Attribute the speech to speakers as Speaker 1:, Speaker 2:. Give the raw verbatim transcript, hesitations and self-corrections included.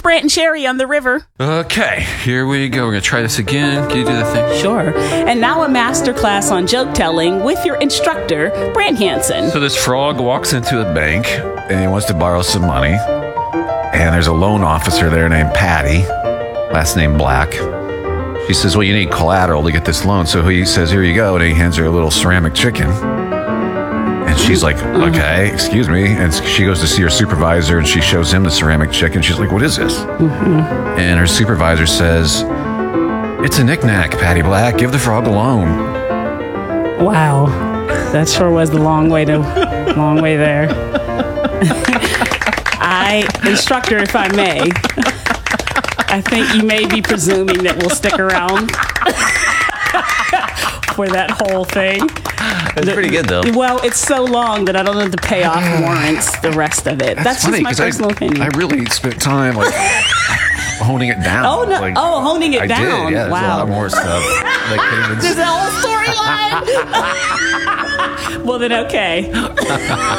Speaker 1: Brant and Sherry on the river.
Speaker 2: Okay, here we go. We're going to try this again. Can you do the thing?
Speaker 1: Sure. And now a masterclass on joke telling with your instructor, Brant Hansen.
Speaker 2: So this frog walks into a bank and he wants to borrow some money. And there's a loan officer there named Patty, last name Black. She says, well, you need collateral to get this loan. So he says, here you go. And he hands her a little ceramic chicken. And she's like, okay, excuse me. And she goes to see her supervisor and she shows him the ceramic chicken. She's like, what is this?
Speaker 1: Mm-hmm.
Speaker 2: And her supervisor says, it's a knick-knack, Patty Black. Give the frog a loan.
Speaker 1: Wow. That sure was the long way to long way there. I, instructor, if I may, I think you may be presuming that we'll stick around for that whole thing.
Speaker 2: That's pretty good, though.
Speaker 1: Well, it's so long that I don't know the payoff warrants the rest of it. That's,
Speaker 2: That's funny,
Speaker 1: just my personal
Speaker 2: I,
Speaker 1: opinion.
Speaker 2: I really spent time like honing it down.
Speaker 1: Oh, no.
Speaker 2: Like,
Speaker 1: oh, honing it
Speaker 2: I
Speaker 1: down.
Speaker 2: Did, yeah, there's
Speaker 1: wow.
Speaker 2: a lot more stuff. Like,
Speaker 1: There's a whole storyline. Well, then, okay.